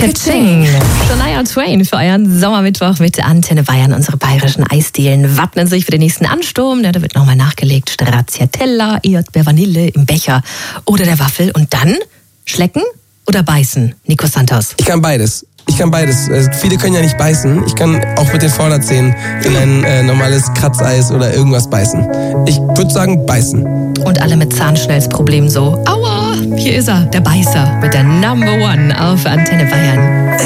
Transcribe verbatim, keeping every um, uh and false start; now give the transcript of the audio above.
Katsching! Shania Twain für euren Sommermittwoch mit Antenne Bayern. Unsere bayerischen Eisdielen wappnen sich für den nächsten Ansturm. Ja, da wird nochmal nachgelegt. Stracciatella, Erdbeer, Vanille im Becher oder der Waffel. Und dann schlecken oder beißen? Nico Santos. Ich kann beides. Ich kann beides. Also viele können ja nicht beißen. Ich kann auch mit den Vorderzähnen in ein äh, normales Kratzeis oder irgendwas beißen. Ich würde sagen, beißen. Und alle mit Zahnschmelzproblemen so. Aua, hier ist er, der Beißer mit der Number One auf Antenne Bayern.